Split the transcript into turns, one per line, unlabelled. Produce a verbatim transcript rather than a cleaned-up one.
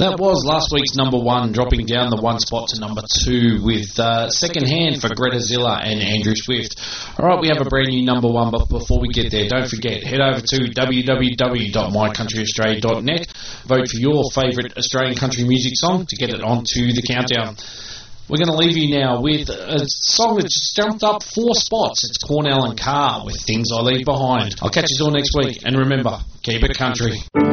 That was last week's number one, dropping down the one spot to number two with uh, Second Hand for Greta Zilla and Andrew Swift. All right, we have a brand new number one, but before we get there, don't forget, head over to w w w dot my country australia dot net, vote for your favourite Australian country music song to get it onto the countdown. We're going to leave you now with a song that just jumped up four spots. It's Cornell and Carr with Things I Leave Behind. I'll catch you all next week, and remember, keep it country.